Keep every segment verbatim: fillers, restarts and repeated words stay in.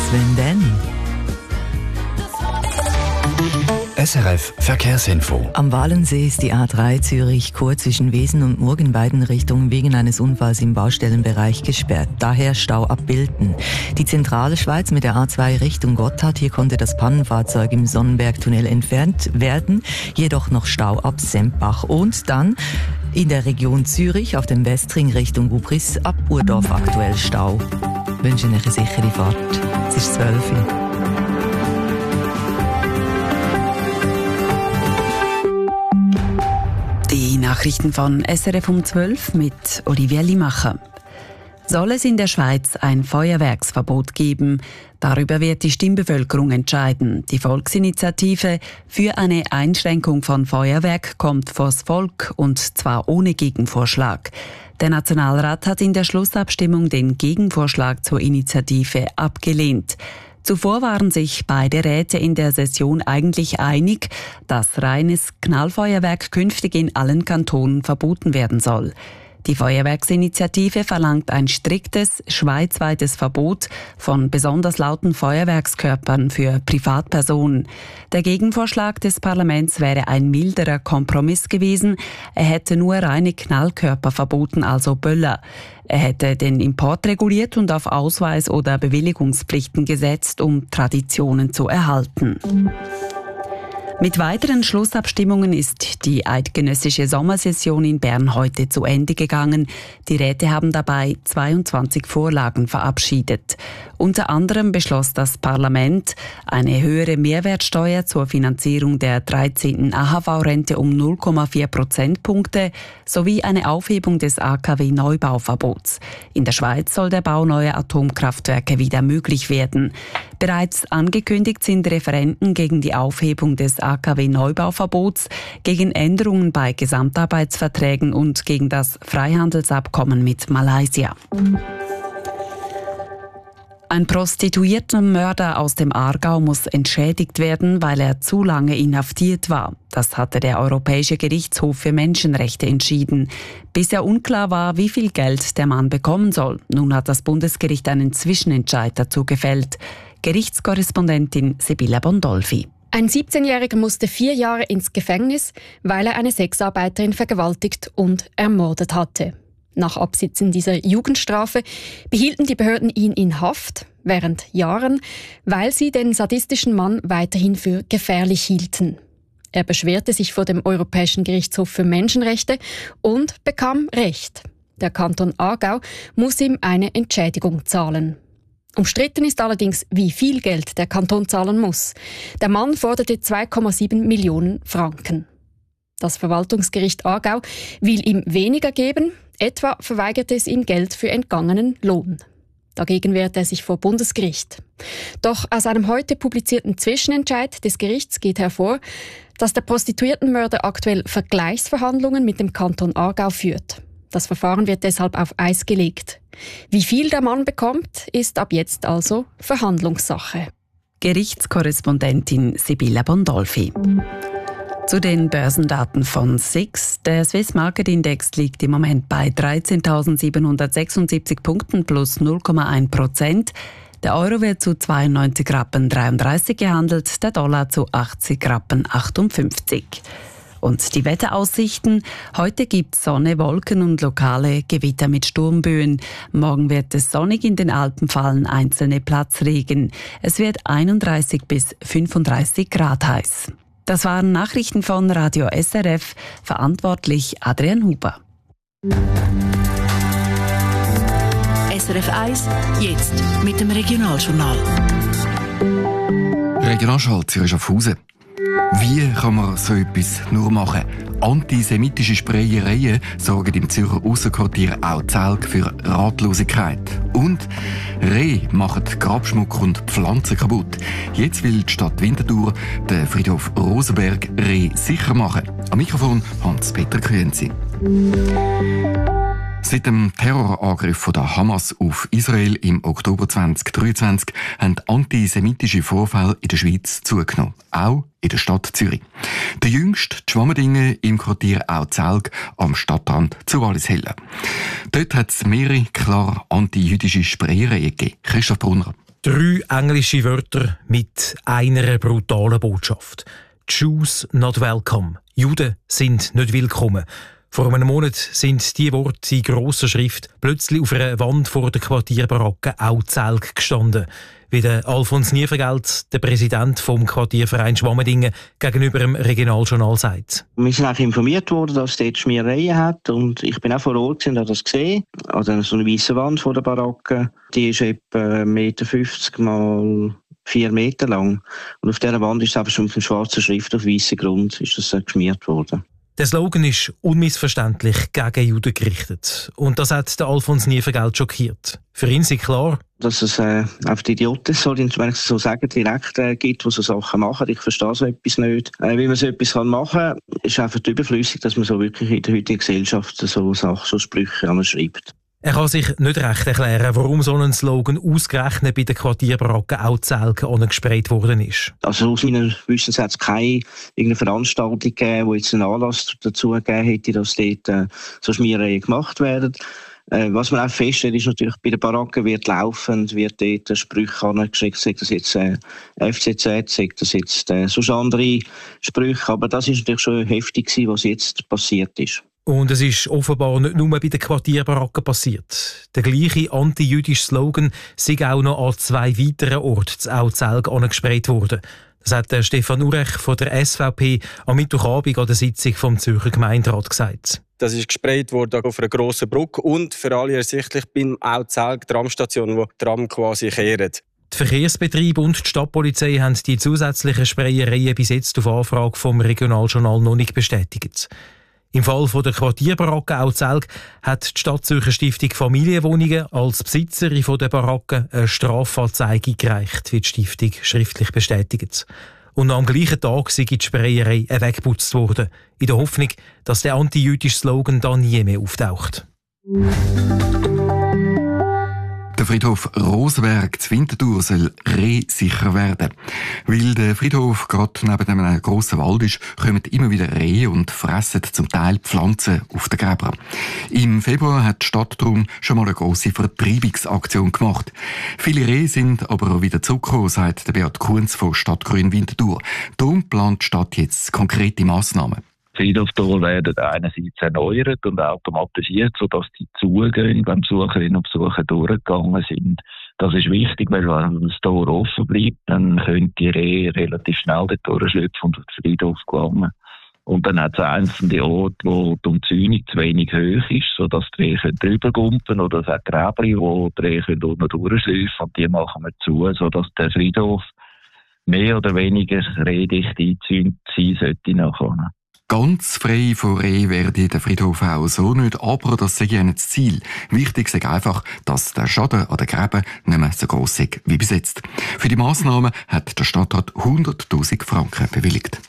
wenn denn? S R F Verkehrsinfo. Am Walensee ist die A drei Zürich-Chur zwischen Wesen und Murg in beiden Richtungen wegen eines Unfalls im Baustellenbereich gesperrt. Daher Stau ab Bilten. Die zentrale Schweiz mit der A zwei Richtung Gotthard. Hier konnte das Pannenfahrzeug im Sonnenbergtunnel entfernt werden. Jedoch noch Stau ab Sempach. Und dann in der Region Zürich auf dem Westring Richtung Ubris ab Urdorf aktuell Stau. Ich wünsche Ihnen eine sichere Fahrt. Es ist zwölf Uhr. Die Nachrichten von S R F um zwölf mit Olivia Limacher. Soll es in der Schweiz ein Feuerwerksverbot geben? Darüber wird die Stimmbevölkerung entscheiden. Die Volksinitiative für eine Einschränkung von Feuerwerk kommt vors Volk, und zwar ohne Gegenvorschlag. Der Nationalrat hat in der Schlussabstimmung den Gegenvorschlag zur Initiative abgelehnt. Zuvor waren sich beide Räte in der Session eigentlich einig, dass reines Knallfeuerwerk künftig in allen Kantonen verboten werden soll. Die Feuerwerksinitiative verlangt ein striktes, schweizweites Verbot von besonders lauten Feuerwerkskörpern für Privatpersonen. Der Gegenvorschlag des Parlaments wäre ein milderer Kompromiss gewesen. Er hätte nur reine Knallkörper verboten, also Böller. Er hätte den Import reguliert und auf Ausweis- oder Bewilligungspflichten gesetzt, um Traditionen zu erhalten. Mit weiteren Schlussabstimmungen ist die eidgenössische Sommersession in Bern heute zu Ende gegangen. Die Räte haben dabei zweiundzwanzig Vorlagen verabschiedet. Unter anderem beschloss das Parlament eine höhere Mehrwertsteuer zur Finanzierung der dreizehnten A H V-Rente um null Komma vier Prozentpunkte sowie eine Aufhebung des A K W-Neubauverbots. In der Schweiz soll der Bau neuer Atomkraftwerke wieder möglich werden. Bereits angekündigt sind Referenden gegen die Aufhebung des A K W-Neubauverbots, gegen Änderungen bei Gesamtarbeitsverträgen und gegen das Freihandelsabkommen mit Malaysia. Ein prostituierter Mörder aus dem Aargau muss entschädigt werden, weil er zu lange inhaftiert war. Das hatte der Europäische Gerichtshof für Menschenrechte entschieden. Bisher unklar war, wie viel Geld der Mann bekommen soll. Nun hat das Bundesgericht einen Zwischenentscheid dazu gefällt. Gerichtskorrespondentin Sibylla Bondolfi. Ein siebzehnjähriger musste vier Jahre ins Gefängnis, weil er eine Sexarbeiterin vergewaltigt und ermordet hatte. Nach Absitzen dieser Jugendstrafe behielten die Behörden ihn in Haft während Jahren, weil sie den sadistischen Mann weiterhin für gefährlich hielten. Er beschwerte sich vor dem Europäischen Gerichtshof für Menschenrechte und bekam Recht. Der Kanton Aargau muss ihm eine Entschädigung zahlen. Umstritten ist allerdings, wie viel Geld der Kanton zahlen muss. Der Mann forderte zwei Komma sieben Millionen Franken. Das Verwaltungsgericht Aargau will ihm weniger geben, etwa verweigerte es ihm Geld für entgangenen Lohn. Dagegen wehrte er sich vor Bundesgericht. Doch aus einem heute publizierten Zwischenentscheid des Gerichts geht hervor, dass der Prostituiertenmörder aktuell Vergleichsverhandlungen mit dem Kanton Aargau führt. Das Verfahren wird deshalb auf Eis gelegt. Wie viel der Mann bekommt, ist ab jetzt also Verhandlungssache. Gerichtskorrespondentin Sibylla Bondolfi. Zu den Börsendaten von S I X. Der Swiss Market Index liegt im Moment bei dreizehntausendsiebenhundertsechsundsiebzig Punkten plus null Komma eins Prozent. Der Euro wird zu zweiundneunzig Rappen dreiunddreißig gehandelt, der Dollar zu achtzig Rappen achtundfünfzig. Und die Wetteraussichten: Heute gibt es Sonne, Wolken und lokale Gewitter mit Sturmböen. Morgen wird es sonnig, in den Alpen fallen einzelne Platzregen. Es wird einunddreißig bis fünfunddreißig Grad heiß. Das waren Nachrichten von Radio S R F, verantwortlich Adrian Huber. S R F eins, jetzt mit dem Regionaljournal. Regionalschalt Zürich Schaffhausen. Wie kann man so etwas nur machen? Antisemitische Sprayereien sorgen im Zürcher Aussenquartier auch Zelg für Ratlosigkeit. Und Rehe machen Grabschmuck und Pflanzen kaputt. Jetzt will die Stadt Winterthur den Friedhof Rosenberg Rehe sicher machen. Am Mikrofon Hans-Peter Küenzi. Seit dem Terrorangriff der Hamas auf Israel im Oktober zweitausenddreiundzwanzig haben antisemitische Vorfälle in der Schweiz zugenommen. Auch in der Stadt Zürich. Der jüngste, die Schwammerdingen im Quartier Auzelg am Stadtrand zu Wallisellen. Dort hat es mehrere klar antijüdische Sprayereien gegeben. Christoph Brunner. Drei englische Wörter mit einer brutalen Botschaft. Jews not welcome. Juden sind nicht willkommen. Vor einem Monat sind diese Worte in grosser Schrift plötzlich auf einer Wand vor der Quartierbaracke Auzelg gestanden. Wie der Alfons Niervergelt, der Präsident vom Quartierverein Schwammendingen, gegenüber dem Regionaljournal sagt. Wir sind auch informiert worden, dass es dort Schmierereien hat. Und ich bin auch vor Ort und habe das gesehen. Also so eine weisse Wand vor der Baracke. Die ist etwa eins Meter fünfzig mal vier Meter lang. Und auf dieser Wand ist einfach schon mit einer schwarzen Schrift auf weißem Grund ist das geschmiert worden. Der Slogan ist unmissverständlich gegen Juden gerichtet. Und das hat der Alfons Niervergelt schockiert. Für ihn ist klar, dass es äh, einfach die Idioten, so, wenn ich es so sagen, direkt äh, gibt, die so Sachen machen. Ich verstehe so etwas nicht. Äh, wie man so etwas machen kann, ist einfach überflüssig, dass man so wirklich in der heutigen Gesellschaft so Sachen, so Sprüche schreibt. Er kann sich nicht recht erklären, warum so ein Slogan ausgerechnet bei der Quartierbaracke Auzelg angesprayt worden ist. Also aus meiner Wissens hat es keine irgendeine Veranstaltung gegeben, die jetzt einen Anlass dazu gegeben hätte, dass dort äh, so Schmierereien gemacht werden. Äh, was man auch feststellt, ist natürlich, bei der Baracke wird laufend, wird dort Sprüche angeschickt, sagt das jetzt äh, F C Z, sagt das jetzt äh, sonst andere Sprüche. Aber das ist natürlich schon heftig gewesen, was jetzt passiert ist. Und es ist offenbar nicht nur bei der Quartierbaracke passiert. Der gleiche anti-jüdische Slogan sei auch noch an zwei weiteren Orten zu Auzelg angesprayt worden. Das hat der Stefan Urech von der S V P am Mittwochabend an der Sitzung vom Zürcher Gemeinderat gesagt. Das ist gesprayt worden auf einer grossen Brücke und für alle ersichtlich beim Auzelg Tramstation, wo die Tram quasi kehren. Die Verkehrsbetriebe und die Stadtpolizei haben die zusätzlichen Sprayereien bis jetzt auf Anfrage vom Regionaljournal noch nicht bestätigt. Im Fall von der Quartierbaracke Auzelg hat die Stadtzürcher Stiftung Familienwohnungen als Besitzerin von der Baracke eine Strafanzeige eingereicht, wie die Stiftung schriftlich bestätigt. Und am gleichen Tag sei die Sprayerei weggeputzt worden, in der Hoffnung, dass der anti-jüdische Slogan dann nie mehr auftaucht. Der Friedhof Rosenberg zu Winterthur soll rehsicher werden. Weil der Friedhof gerade neben einem grossen Wald ist, kommen immer wieder Rehe und fressen zum Teil Pflanzen auf den Gräbern. Im Februar hat die Stadt darum schon mal eine grosse Vertreibungsaktion gemacht. Viele Rehe sind aber auch wieder zurückgekommen, sagt der Beat Kunz von Stadtgrün Winterthur. Darum plant die Stadt jetzt konkrete Massnahmen. Die Friedhofstore werden einerseits erneuert und automatisiert, sodass die Zugänge beim Besucherinnen und Besucher durchgegangen sind. Das ist wichtig, weil wenn das Tor offen bleibt, dann können die Rehe relativ schnell dort durchschlüpfen und auf den Friedhof gelangen. Und dann hat es einzelne Orte, wo die Umzäunung zu wenig hoch ist, sodass die Rehe drüber gumpen, oder es hat Gräber, wo die Rehe unten durchschlüpfen, und die machen wir zu, sodass der Friedhof mehr oder weniger rehdicht eingezäunt sein sollte nachher. Ganz frei von Reh werde der Friedhof auch so nicht, aber das sei ja nicht das Ziel. Wichtig sei einfach, dass der Schaden an den Gräben nicht mehr so gross ist wie bis jetzt. Für die Massnahmen hat der Stadtrat hunderttausend Franken bewilligt.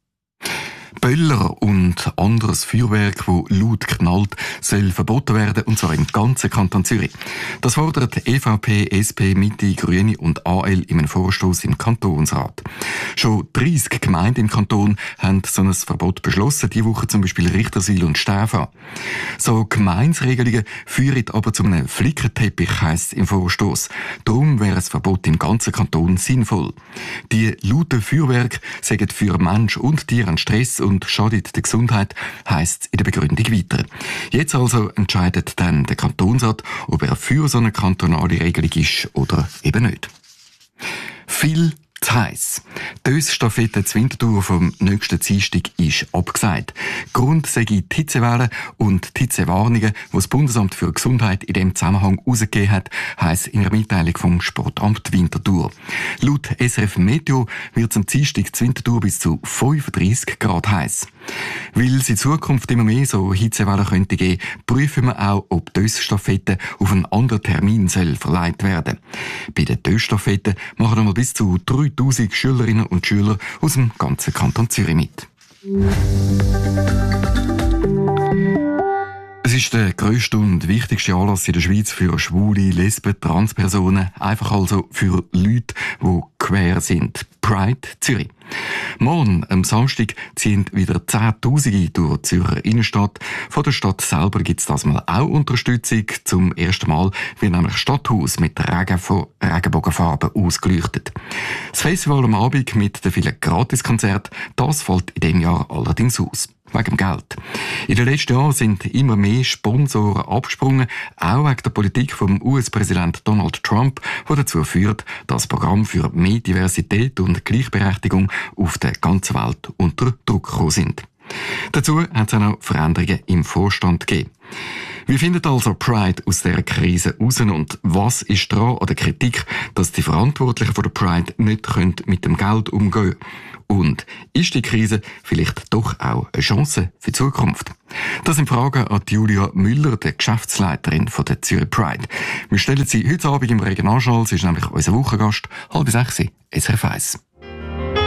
Böller und anderes Feuerwerk, das laut knallt, soll verboten werden, und zwar im ganzen Kanton Zürich. Das fordert E V P, S P, Mitte, Grüne und A L in einem Vorstoss im Kantonsrat. Schon dreissig Gemeinden im Kanton haben so ein Verbot beschlossen, diese Woche zum Beispiel Richterswil und Stäfa. So Gemeinsregelungen führen aber zu einem Flickenteppich, heisst es im Vorstoss. Darum wäre ein Verbot im ganzen Kanton sinnvoll. Die lauten Feuerwerke sagen für Mensch und Tier einen Stress und schadet der Gesundheit, heisst es in der Begründung weiter. Jetzt also entscheidet dann der Kantonsrat, ob er für so eine kantonale Regelung ist oder eben nicht. Viel zu heiss. Die Össtafette zu Winterthur vom nächsten Dienstag ist abgesagt. Grund sei die Hitzewelle und die Hitzewarnungen, die das Bundesamt für Gesundheit in diesem Zusammenhang herausgegeben hat, heisst in einer Mitteilung vom Sportamt Winterthur. Laut S R F Meteo wird es am Dienstag zu Winterthur bis zu fünfunddreissig Grad heiß. Weil es in Zukunft immer mehr so Hitzewellen könnte geben, prüfen wir auch, ob die Össtafette auf einen anderen Termin soll verlegt werden. Bei den Össtafetten machen wir bis zu dreitausend Schülerinnen und Schüler aus dem ganzen Kanton Zürich mit. Es ist der grösste und wichtigste Anlass in der Schweiz für Schwule, Lesben, Transpersonen, einfach also für Leute, die Square sind. Pride Zürich. Morgen, am Samstag, ziehen wieder Zehntausende durch die Zürcher Innenstadt. Von der Stadt selber gibt es das mal auch Unterstützung. Zum ersten Mal wird nämlich das Stadthaus mit Regenbogenfarben ausgeleuchtet. Das Festival am Abend mit den vielen Gratiskonzerten, das fällt in diesem Jahr allerdings aus. Wegen dem Geld. In den letzten Jahren sind immer mehr Sponsoren abgesprungen, auch wegen der Politik vom U S-Präsident Donald Trump, die dazu führt, dass Programme für mehr Diversität und Gleichberechtigung auf der ganzen Welt unter Druck gekommen sind. Dazu hat es auch noch Veränderungen im Vorstand gegeben. Wie findet also Pride aus dieser Krise raus und was ist dran an der Kritik, dass die Verantwortlichen von der Pride nicht mit dem Geld umgehen können? Und ist die Krise vielleicht doch auch eine Chance für die Zukunft? Das sind Fragen an Julia Müller, der Geschäftsleiterin von der Zürich Pride. Wir stellen sie heute Abend im Regionaljournal. Sie ist nämlich unser Wochengast, halb sechs, S R F eins.